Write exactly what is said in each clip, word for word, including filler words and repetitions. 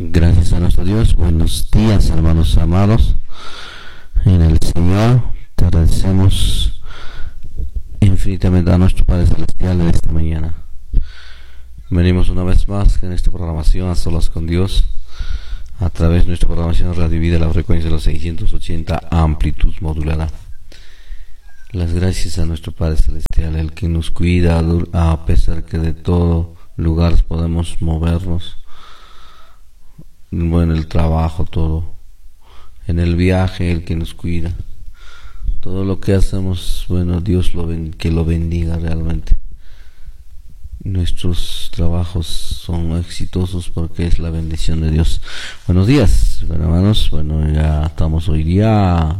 Gracias a nuestro Dios. Buenos días, hermanos amados en el Señor. Te agradecemos infinitamente a nuestro Padre Celestial en esta mañana. Venimos una vez más en esta programación a solas con Dios, a través de nuestra programación Radio Vida, la frecuencia de los seiscientos ochenta, amplitud modulada. Las gracias a nuestro Padre Celestial, el que nos cuida a pesar que de todo lugar podemos movernos. Bueno, el trabajo, todo, en el viaje, el que nos cuida, todo lo que hacemos, bueno, Dios lo ben, que lo bendiga realmente. Nuestros trabajos son exitosos porque es la bendición de Dios. Buenos días, bueno, hermanos. Bueno, ya estamos hoy día,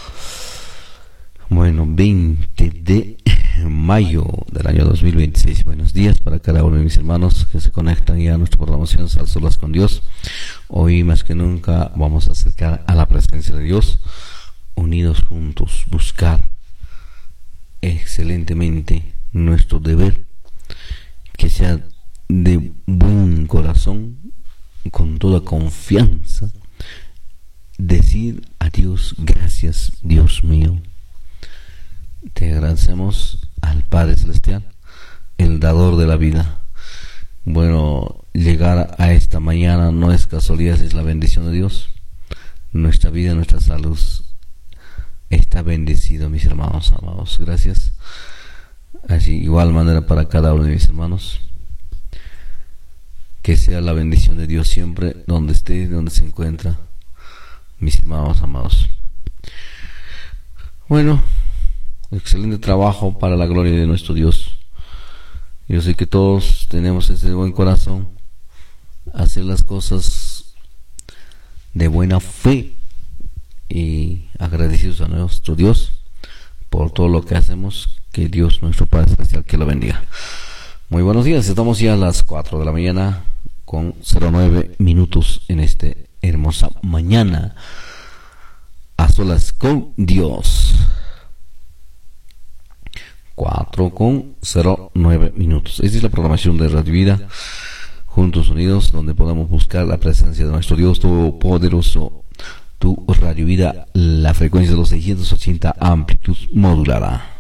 bueno, veinte de mayo del año dos mil veintiséis. Buenos días para cada uno de mis hermanos que se conectan ya a nuestra programación Sal Solas con Dios. Hoy más que nunca vamos a acercar a la presencia de Dios, unidos juntos, buscar excelentemente nuestro deber, que sea de buen corazón, con toda confianza, decir a Dios: gracias, Dios mío. Te agradecemos al Padre Celestial, el dador de la vida. Bueno, llegar a esta mañana no es casualidad, es la bendición de Dios. Nuestra vida, nuestra salud está bendecida, mis hermanos amados. Gracias. Así, igual manera para cada uno de mis hermanos. Que sea la bendición de Dios siempre, donde esté, donde se encuentra, mis hermanos amados. Bueno, excelente trabajo para la gloria de nuestro Dios. Yo sé que todos tenemos ese buen corazón, hacer las cosas de buena fe y agradecidos a nuestro Dios por todo lo que hacemos. Que Dios, nuestro Padre Celestial, que lo bendiga. Muy buenos días, estamos ya a las cuatro de la mañana con cero nueve minutos en esta hermosa mañana a solas con Dios. cuatro con cero nueve minutos. Esta es la programación de Radio Vida, juntos unidos, donde podamos buscar la presencia de nuestro Dios Todopoderoso. Tu Radio Vida, la frecuencia de los seiscientos ochenta, amplitud modulada.